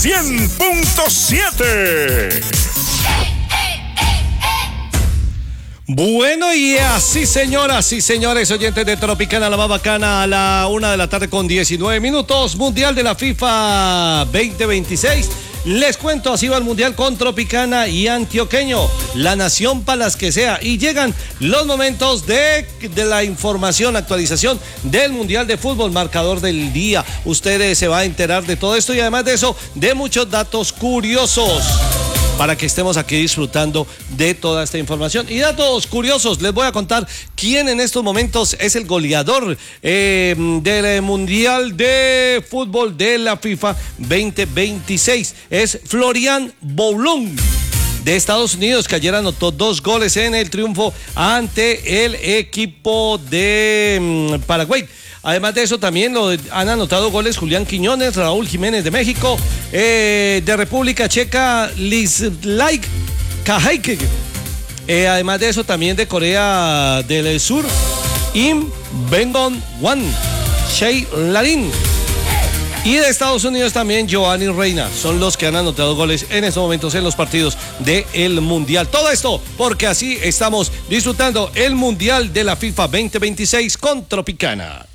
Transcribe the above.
100.7. Bueno, y así, señoras y señores, oyentes de Tropicana, la más bacana, a la 1:19 p.m, Mundial de la FIFA 2026. Les cuento, así va el Mundial con Tropicana y Antioqueño, la nación para las que sea. Y llegan los momentos de la información, actualización del Mundial de Fútbol, marcador del día. Ustedes se va a enterar de todo esto y además de eso, de muchos datos curiosos, para que estemos aquí disfrutando de toda esta información. Y datos curiosos, les voy a contar quién en estos momentos es el goleador del Mundial de Fútbol de la FIFA 2026. Es Florian Boulon, de Estados Unidos, que ayer anotó 2 goles en el triunfo ante el equipo de Paraguay. Además de eso, también lo han anotado goles Julián Quiñones, Raúl Jiménez de México, de República Checa, Lislaik Kahaike. Además de eso, también de Corea del Sur, Im Bengon Wan, Shea Larin. Y de Estados Unidos también Giovanni Reina. Son los que han anotado goles en estos momentos en los partidos del Mundial. Todo esto porque así estamos disfrutando el Mundial de la FIFA 2026 con Tropicana.